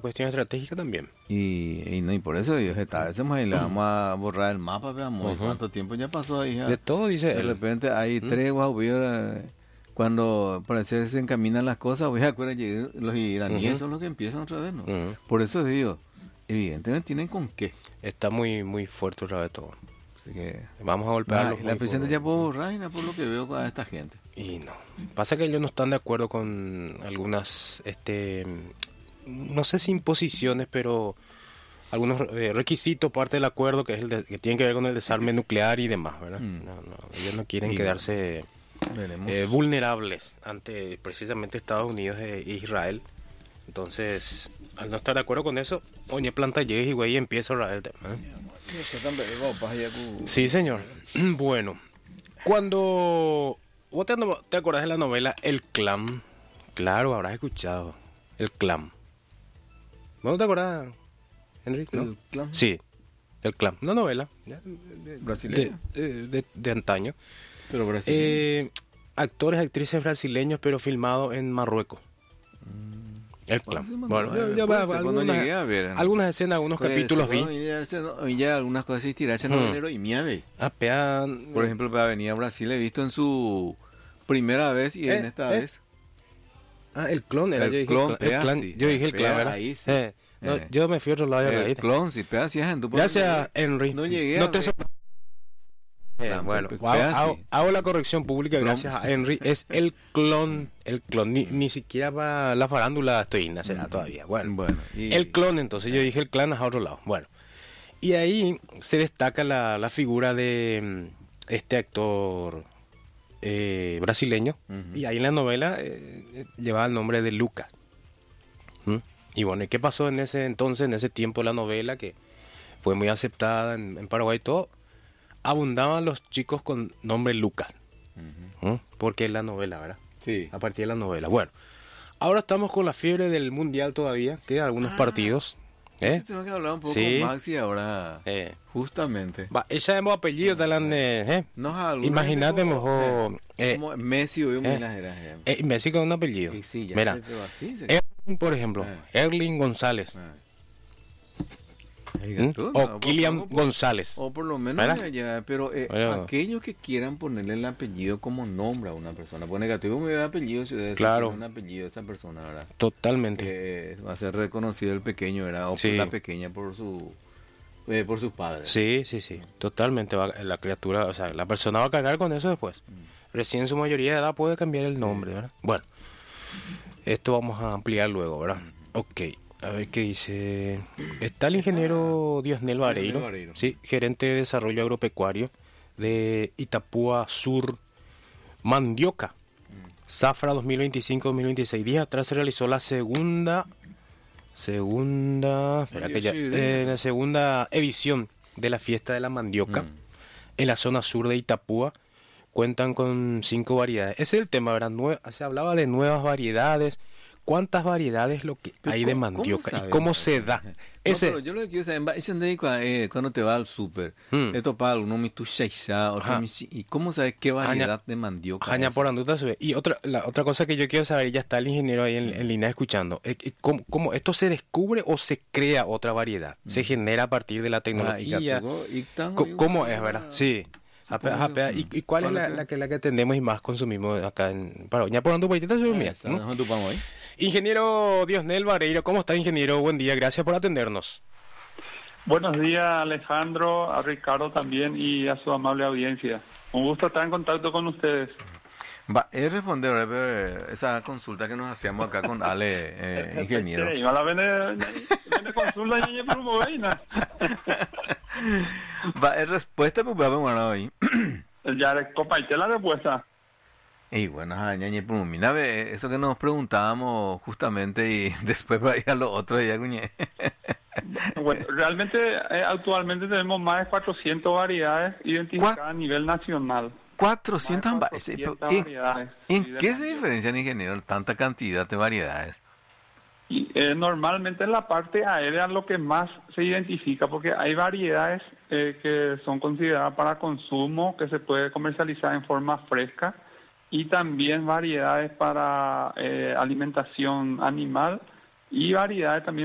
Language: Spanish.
cuestión estratégica también. Y por eso digo, esta vez le vamos a borrar el mapa, veamos cuánto tiempo ya pasó ahí. De todo, dice De él. repente hay treguas, cuando parece que se encaminan las cosas, voy a acuerdan los iraníes son los que empiezan otra vez, ¿no? Por eso digo, evidentemente tienen con qué. Está muy, muy fuerte otra vez todo. Así que Vamos a golpearlo. la presidenta ya puedo borrar, por lo que veo a esta gente. Y no. Pasa que ellos no están de acuerdo con algunas, no sé si imposiciones, pero algunos requisitos, parte del acuerdo, que es que tienen que ver con el desarme nuclear y demás, ¿verdad? Ellos no quieren quedarse vulnerables ante precisamente Estados Unidos e Israel. Entonces, al no estar de acuerdo con eso, oye, planta llegues y güey, empieza a el tema. Sí, señor. Bueno, cuando vos te acordás de la novela El Clan, claro, habrás escuchado El Clan. ¿Vos no te acordás, Enrique? ¿No? ¿El Clan? Sí, El Clan, una novela ¿Brasileña? de antaño. Pero brasileña. Actores, actrices brasileños, pero filmado en Marruecos. El Clan. Bueno, cuando llegué a ver, algunas escenas, algunos capítulos vi. Y ya algunas cosas se tiraron en novelero y miave. Por ejemplo, para venir a Brasil he visto en su primera vez y en esta vez. El clon era. El clon, yo dije el clan, ¿verdad? Ahí sí. No, yo me fui a otro lado. El clon, sí, sí es en tu gracias, Henry. No llegué no te bueno, hago la corrección pública gracias a Henry. Es el clon. Ni siquiera para la farándula estoy nacerá todavía. Bueno, el clon, entonces yo dije el clan a otro lado. Bueno, y ahí se destaca la figura de este actor brasileño. Y ahí en la novela llevaba el nombre de Lucas. Y bueno, ¿y qué pasó en ese entonces, en ese tiempo de la novela, que fue muy aceptada en Paraguay y todo? Abundaban los chicos con nombre Lucas. Porque es la novela, ¿verdad? Sí. A partir de la novela. Bueno, ahora estamos con la fiebre del mundial todavía, que algunos partidos. Tengo que hablar un poco con Maxi ahora. Justamente. Ese es apellido de imagínate mejor. Como Messi o Messi con un apellido. Sí, ya mira, sé, pero así Erling, por ejemplo, Erling González. O Kylian González. O por lo menos pero aquellos que quieran ponerle el apellido como nombre a una persona, pues negativo me da apellido, si claro, un apellido de esa persona, ¿verdad? Totalmente. Va a ser reconocido el pequeño, ¿verdad? O por la pequeña por sus padres. Sí, totalmente. La criatura, o sea, la persona va a cargar con eso después. Recién en su mayoría de edad puede cambiar el nombre, ¿verdad? Bueno, esto vamos a ampliar luego, ¿verdad? Ok. A ver qué dice. Está el ingeniero Diosnel Vareiro, sí, gerente de desarrollo agropecuario de Itapúa Sur, Mandioca, Zafra 2025-2026. Días atrás se realizó la segunda edición de la fiesta de la mandioca en la zona sur de Itapúa. Cuentan con 5 variedades. Ese es el tema, ¿verdad? Se hablaba de nuevas variedades. ¿Cuántas variedades lo que hay de mandioca y cómo se da? Pero yo lo que quiero saber, cuando te vas al súper, te topas uno y cómo sabes qué variedad de mandioca es. Y otra cosa que yo quiero saber, y ya está el ingeniero ahí en línea escuchando, ¿cómo esto se descubre o se crea otra variedad? ¿Se genera a partir de la tecnología? ¿Cómo es, verdad? Sí. ¿Y cuál es la que tenemos y más consumimos acá en Paraguay? Ya por donde poquitito se durmía. Ingeniero Diosnel Vareiro, ¿cómo está, ingeniero? Buen día, gracias por atendernos. Buenos días, Alejandro, a Ricardo también y a su amable audiencia. Un gusto estar en contacto con ustedes. Es responder esa consulta que nos hacíamos acá con Ale, ingeniero. Es respuesta, pues voy a poner ahí. Ya compartí la respuesta. Y bueno, eso que nos preguntábamos justamente y después va a ir a lo otro ya, cuñé. Bueno, realmente actualmente tenemos más de 400 variedades identificadas a nivel nacional. 400 variedades. ¿En qué se diferencian, ingeniero, tanta cantidad de variedades? Y, normalmente en la parte aérea lo que más se identifica, porque hay variedades que son consideradas para consumo, que se puede comercializar en forma fresca, y también variedades para alimentación animal y variedades también